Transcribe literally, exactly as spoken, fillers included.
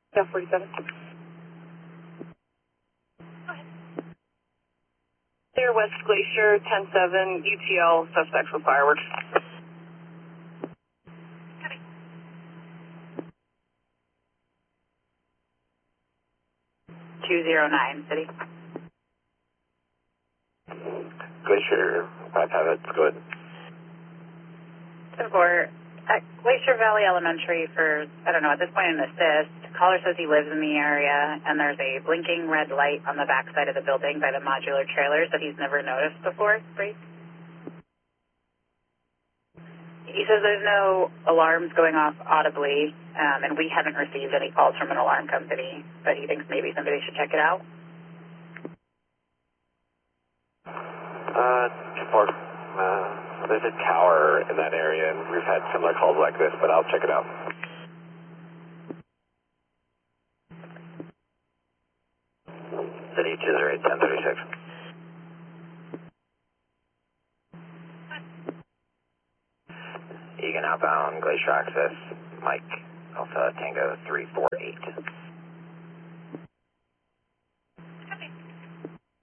Yeah, forty-seven. There, West Glacier, ten seven, U T L, suspects with fireworks. two zero nine, City. Glacier, five five, it's good. ten four, at Glacier Valley Elementary for, I don't know, at this point an assist. Caller says he lives in the area, and there's a blinking red light on the back side of the building by the modular trailers that he's never noticed before. Right? He says there's no alarms going off audibly, um, and we haven't received any calls from an alarm company, but he thinks maybe somebody should check it out. Uh, for, uh, there's a tower in that area, and we've had similar calls like this, but I'll check it out. City two zero eight, ten thirty-six. Egan outbound, Glacier access, Mike, Alpha Tango three four eight.